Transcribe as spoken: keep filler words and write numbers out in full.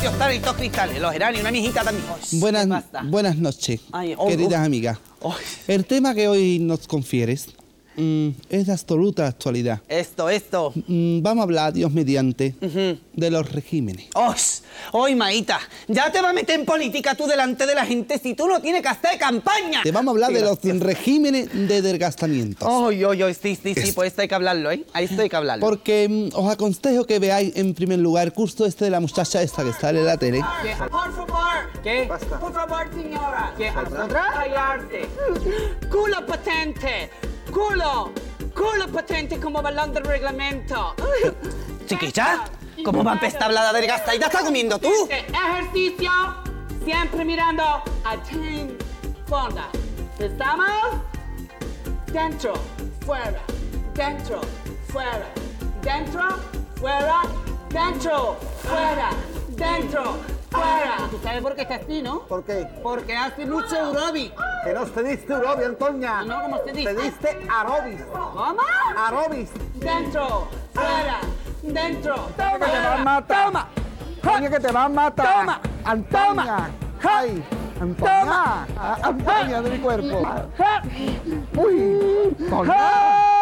precios tales y estos cristales. Los geranios, una mijita también. Uy, Buenas, ¿qué pasa? buenas noches, Ay, oh, queridas oh. amigas. Oh. El tema que hoy nos confieres mm, es de absoluta actualidad. Esto, esto. Mm, vamos a hablar, Dios mediante, Ujú. de los regímenes. ¡Os! ¡Hoy, Maíta! Ya te vas a meter en política tú delante de la gente si tú no tienes que hacer campaña. Te vamos a hablar Qué de los gracioso. regímenes de desgastamientos. ¡Ay, ay, ay! Sí, sí, sí, pues esto hay que hablarlo, ¿eh? Ahí esto hay que hablarlo. Porque mm, os aconsejo que veáis en primer lugar el curso este de la muchacha esta que sale en la tele. Por favor. ¿Qué? Por favor, señora. ¿Qué? ¿A nosotras? Callarse. Culo patente. Culo. Culo patente como balón del reglamento. Chiquilla, ¿cómo va a empezar a hablar de desgastadita? ¿Estás comiendo tú? Ejercicio. Siempre mirando a Team Fonda. ¿Estamos? Dentro. Fuera. Dentro. Fuera. Dentro. Fuera. Dentro. Fuera. Dentro. Fuera. ¿Tú sabes por qué está así, no? ¿Por qué? Porque hace mucho aeróbic. Que no te diste Urobi, Antonia. No, ¿cómo se dice? Te diste Arobis. ¿Cómo? Arobis. Dentro. Fuera. Dentro. Que te va a matar. Toma. Coño, que te va a matar. Toma. Antonia. Ay, Antonia. Toma. Ah, Antonia de mi cuerpo. Uy. Coño.